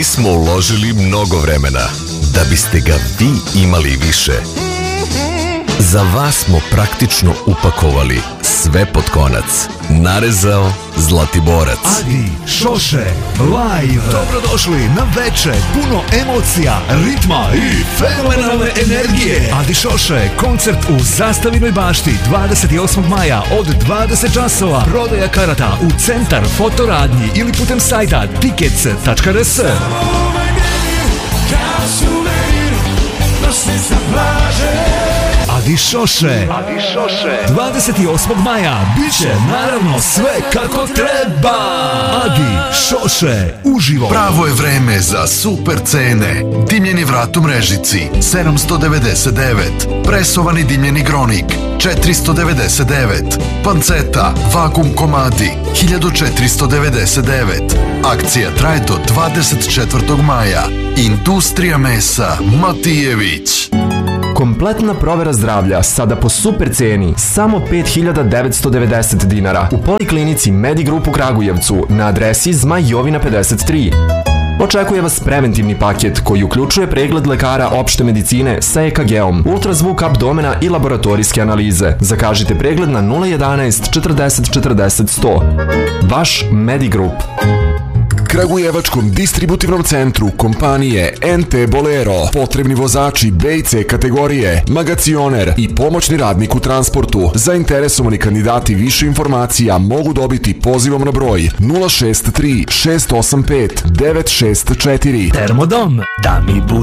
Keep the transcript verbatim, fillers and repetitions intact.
smo uložili mnogo vremena da biste ga vi imali više. Za vas smo praktično upakovali sve pod konac. Narezao Zlatiborac. Adi, Šoše, live. Dobrodošli na veče puno emocija, ritma i fenomenalne energije. Adi Šoše, koncert u Zastavinoj bašti dvadeset osmog maja od dvadeset časova. Prodaja karata u Centar fotoradnji ili putem sajta tickets tačka r s. Adi Šoše, Adi Šoše, dvadeset osmog maja, biće naravno sve kako treba. Adi Šoše, uživo. Pravo je vreme za super cene. Dimljeni vrat u Mrežici, sedamsto devedeset devet. Presovani dimljeni gronik, četiristo devedeset devet. Panceta, vakum komadi, hiljadu četiristo devedeset devet. Akcija traje do dvadeset četvrtog maja. Industrija mesa Matijević. Kompletna provera zdravlja sada po super ceni, samo pet hiljada devetsto devedeset dinara u Poliklinici Medigrup u Kragujevcu na adresi Zmaj Jovina pedeset tri. Očekuje vas preventivni paket koji uključuje pregled lekara opšte medicine sa E K G-om, ultrazvuk abdomena i laboratorijske analize. Zakažite pregled na nula jedanaest četrdeset četrdeset sto. Vaš Medigrup. Kragujevačkom distributivnom centru kompanije N T Bolero potrebni vozači B i C kategorije, magacioner i pomoćni radnik u transportu. Zainteresovani kandidati više informacija mogu dobiti pozivom na broj nula šest tri šest osam pet devet šest četiri. Termodom, da mi bude